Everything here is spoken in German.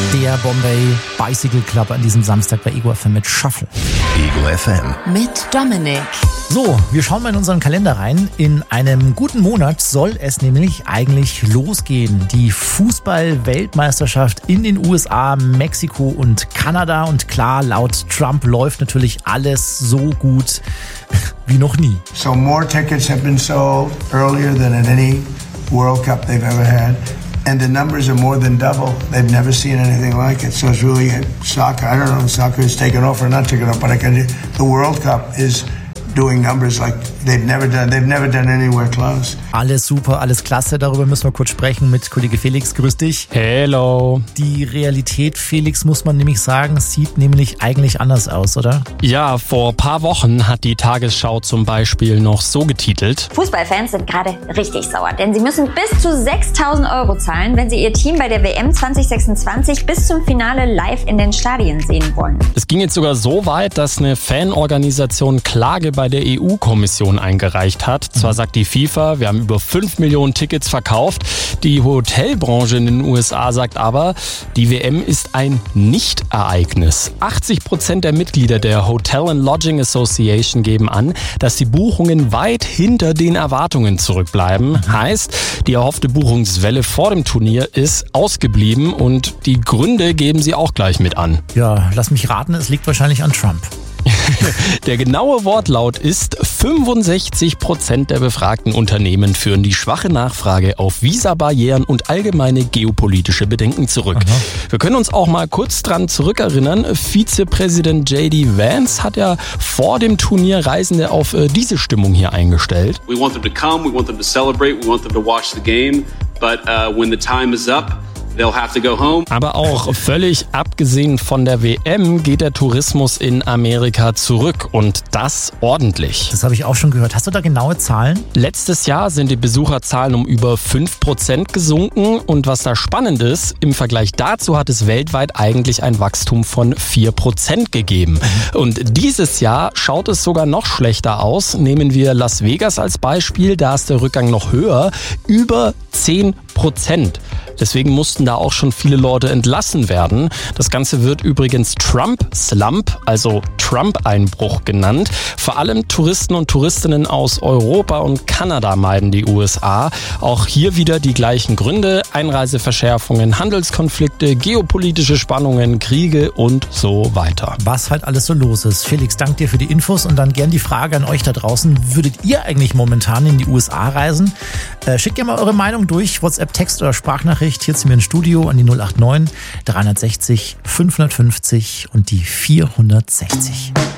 Der Bombay Bicycle Club an diesem Samstag bei Ego FM mit Shuffle. Ego FM. Mit Dominik. So, wir schauen mal in unseren Kalender rein. In einem guten Monat soll es nämlich eigentlich losgehen. Die Fußball-Weltmeisterschaft in den USA, Mexiko und Kanada. Und klar, laut Trump läuft natürlich alles so gut wie noch nie. So more tickets have been sold earlier than in any World Cup they've ever had. And the numbers are more than double. They've never seen anything like it. So it's really soccer. I don't know if soccer is taken off or not taken off, but the World Cup is doing numbers like they've never done anywhere close. Alles super, alles klasse. Darüber müssen wir kurz sprechen mit Kollege Felix. Grüß dich. Hello. Die Realität, Felix, muss man nämlich sagen, sieht nämlich eigentlich anders aus, oder? Ja, vor ein paar Wochen hat die Tagesschau zum Beispiel noch so getitelt: Fußballfans sind gerade richtig sauer, denn sie müssen bis zu 6.000 € zahlen, wenn sie ihr Team bei der WM 2026 bis zum Finale live in den Stadien sehen wollen. Es ging jetzt sogar so weit, dass eine Fanorganisation Klage bei der EU-Kommission eingereicht hat. Zwar sagt die FIFA, wir haben über 5 Millionen Tickets verkauft. Die Hotelbranche in den USA sagt aber, die WM ist ein Nicht-Ereignis. 80% der Mitglieder der Hotel and Lodging Association geben an, dass die Buchungen weit hinter den Erwartungen zurückbleiben. Heißt, die erhoffte Buchungswelle vor dem Turnier ist ausgeblieben und die Gründe geben sie auch gleich mit an. Ja, lass mich raten, es liegt wahrscheinlich an Trump. Der genaue Wortlaut ist: 65% der befragten Unternehmen führen die schwache Nachfrage auf Visabarrieren und allgemeine geopolitische Bedenken zurück. Aha. Wir können uns auch mal kurz dran zurückerinnern. Vizepräsident J.D. Vance hat ja vor dem Turnier Reisende auf diese Stimmung hier eingestellt. We want them to come, we want them to celebrate, we want them to watch the game, but when the time is up, they'll have to go home. Aber auch völlig abgesehen von der WM geht der Tourismus in Amerika zurück und das ordentlich. Das habe ich auch schon gehört. Hast du da genaue Zahlen? Letztes Jahr sind die Besucherzahlen um über 5% gesunken und was da spannend ist, im Vergleich dazu hat es weltweit eigentlich ein Wachstum von 4% gegeben. Und dieses Jahr schaut es sogar noch schlechter aus. Nehmen wir Las Vegas als Beispiel, da ist der Rückgang noch höher, über 10%. Deswegen mussten da auch schon viele Leute entlassen werden. Das Ganze wird übrigens Trump-Slump, also Trump-Einbruch genannt. Vor allem Touristen und Touristinnen aus Europa und Kanada meiden die USA. Auch hier wieder die gleichen Gründe: Einreiseverschärfungen, Handelskonflikte, geopolitische Spannungen, Kriege und so weiter. Was halt alles so los ist. Felix, dank dir für die Infos und dann gern die Frage an euch da draußen. Würdet ihr eigentlich momentan in die USA reisen? Schickt gerne mal eure Meinung durch, WhatsApp, Text oder Sprachnachricht hier zu mir ins Studio an die 089 360 550 und die 460.